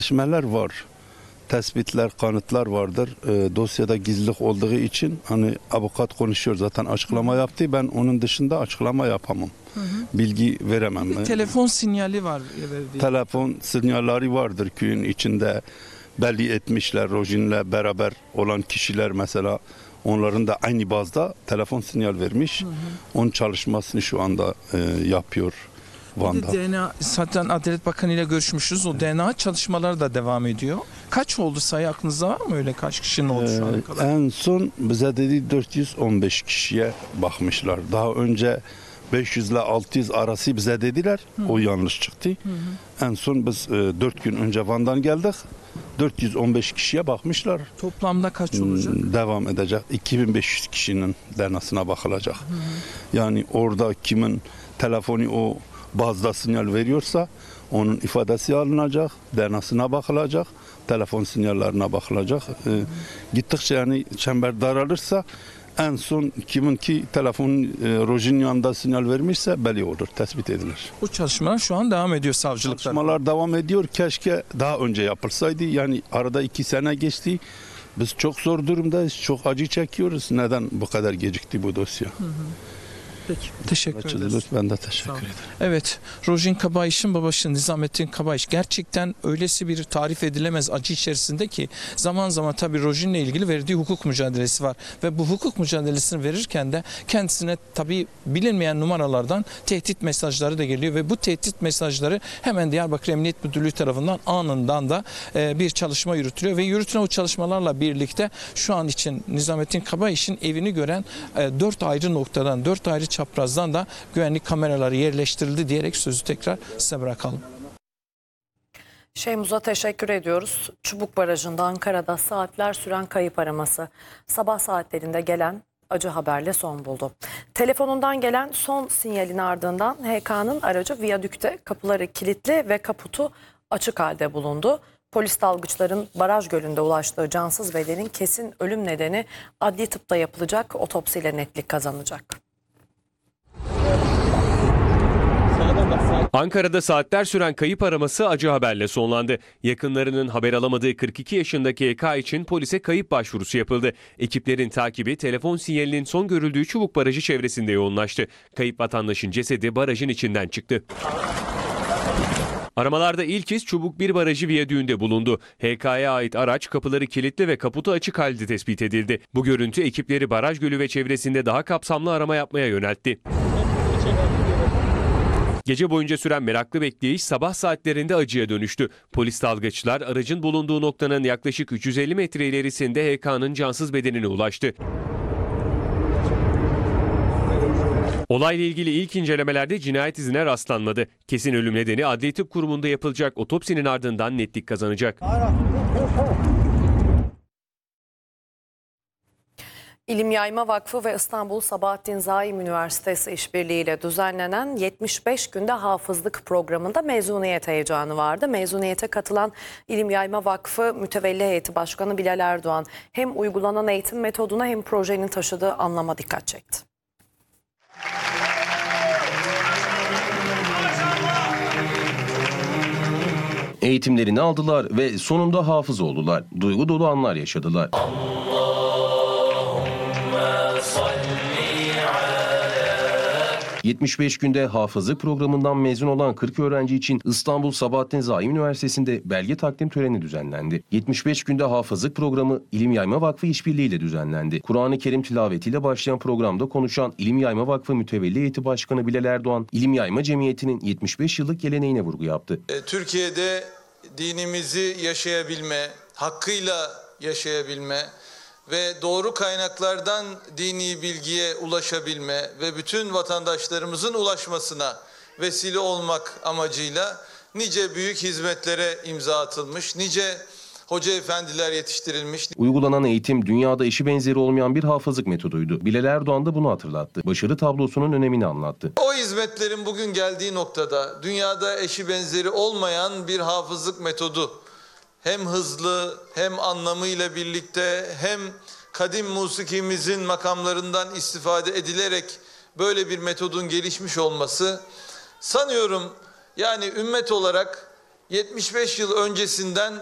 Gelişmeler var. Tespitler, kanıtlar vardır. Dosyada gizlilik olduğu için hani avukat konuşuyor zaten açıklama yaptı. Ben onun dışında açıklama yapamam. Bilgi veremem. Bir telefon sinyali var. Telefon sinyalleri vardır köyün içinde. Belli etmişler Rojin'le beraber olan kişiler mesela onların da aynı bazda telefon sinyal vermiş. Onun çalışmasını şu anda yapıyor Van'da. DNA, zaten Adalet Bakanı ile görüşmüşüz. O DNA çalışmaları da devam ediyor. Kaç oldu sayı aklınızda var mı öyle kaç kişinin oldu şu ana kadar? En son bize dedi 415 kişiye bakmışlar. Daha önce 500 ile 600 arası bize dediler. O yanlış çıktı. En son biz 4 gün önce Van'dan geldik. 415 kişiye bakmışlar. Toplamda kaç olacak? Devam edecek. 2500 kişinin DNA'sına bakılacak. Yani orada kimin telefonu o bazda sinyal veriyorsa onun ifadesi alınacak, DNA'sına bakılacak, telefon sinyallerine bakılacak. Gittikçe yani çember daralırsa en son kiminki telefon Rojin yanında sinyal vermişse belli olur, tespit edilir. Bu çalışmalar şu an devam ediyor savcılıkta. Çalışmalar devam ediyor. Keşke daha önce yapılsaydı. Yani arada 2 sene geçti. Biz çok zor durumdayız. Çok acı çekiyoruz. Neden bu kadar gecikti bu dosya? Peki. Teşekkür ederiz. Ben de teşekkür ederim. Evet, Rojin Kabayiş'in babası Nizamettin Kabayiş gerçekten öylesi bir tarif edilemez acı içerisinde ki zaman zaman tabii Rojin'le ilgili verdiği hukuk mücadelesi var ve bu hukuk mücadelesini verirken de kendisine tabii bilinmeyen numaralardan tehdit mesajları da geliyor ve bu tehdit mesajları hemen Diyarbakır Emniyet Müdürlüğü tarafından anından da bir çalışma yürütülüyor ve yürütülen o çalışmalarla birlikte şu an için Nizamettin Kabayiş'in evini gören 4 ayrı noktadan, 4 ayrı çaprazdan da güvenlik kameraları yerleştirildi diyerek sözü tekrar size bırakalım. Şeyhmuz'a teşekkür ediyoruz. Çubuk Barajı'nda Ankara'da saatler süren kayıp araması sabah saatlerinde gelen acı haberle son buldu. Telefonundan gelen son sinyalin ardından HK'nın aracı viyadükte kapıları kilitli ve kaputu açık halde bulundu. Polis dalgıçların baraj gölünde ulaştığı cansız bedenin kesin ölüm nedeni adli tıpta yapılacak otopsiyle netlik kazanacak. Ankara'da saatler süren kayıp araması acı haberle sonlandı. Yakınlarının haber alamadığı 42 yaşındaki EK için polise kayıp başvurusu yapıldı. Ekiplerin takibi telefon sinyalinin son görüldüğü Çubuk Barajı çevresinde yoğunlaştı. Kayıp vatandaşın cesedi barajın içinden çıktı. Aramalarda ilk kez Çubuk 1 Barajı viyadüğünde bulundu. HK'ya ait araç kapıları kilitli ve kaputu açık halde tespit edildi. Bu görüntü ekipleri baraj gölü ve çevresinde daha kapsamlı arama yapmaya yöneltti. Gece boyunca süren meraklı bekleyiş sabah saatlerinde acıya dönüştü. Polis dalgıçlar aracın bulunduğu noktanın yaklaşık 350 metre ilerisinde HK'nın cansız bedenine ulaştı. Olayla ilgili ilk incelemelerde cinayet izine rastlanmadı. Kesin ölüm nedeni Adli Tıp Kurumu'nda yapılacak otopsinin ardından netlik kazanacak. İlim Yayma Vakfı ve İstanbul Sabahattin Zaim Üniversitesi işbirliğiyle düzenlenen 75 günde hafızlık programında mezuniyet heyecanı vardı. Mezuniyete katılan İlim Yayma Vakfı Mütevelli Heyeti Başkanı Bilal Erdoğan hem uygulanan eğitim metoduna hem projenin taşıdığı anlama dikkat çekti. Eğitimlerini aldılar ve sonunda hafız oldular. Duygu dolu anlar yaşadılar. 75 günde hafızlık programından mezun olan 40 öğrenci için İstanbul Sabahattin Zaim Üniversitesi'nde belge takdim töreni düzenlendi. 75 günde hafızlık programı İlim Yayma Vakfı işbirliğiyle düzenlendi. Kur'an-ı Kerim tilavetiyle başlayan programda konuşan İlim Yayma Vakfı Mütevelli Heyeti Başkanı Bilal Erdoğan, İlim Yayma Cemiyeti'nin 75 yıllık geleneğine vurgu yaptı. Türkiye'de dinimizi yaşayabilme, hakkıyla yaşayabilme ve doğru kaynaklardan dini bilgiye ulaşabilme ve bütün vatandaşlarımızın ulaşmasına vesile olmak amacıyla nice büyük hizmetlere imza atılmış, nice hoca efendiler yetiştirilmiş. Uygulanan eğitim dünyada eşi benzeri olmayan bir hafızlık metoduydu. Bilal Erdoğan da bunu hatırlattı. Başarı tablosunun önemini anlattı. O hizmetlerin bugün geldiği noktada dünyada eşi benzeri olmayan bir hafızlık metodu, hem hızlı hem anlamıyla birlikte hem kadim musikimizin makamlarından istifade edilerek böyle bir metodun gelişmiş olması sanıyorum yani ümmet olarak 75 yıl öncesinden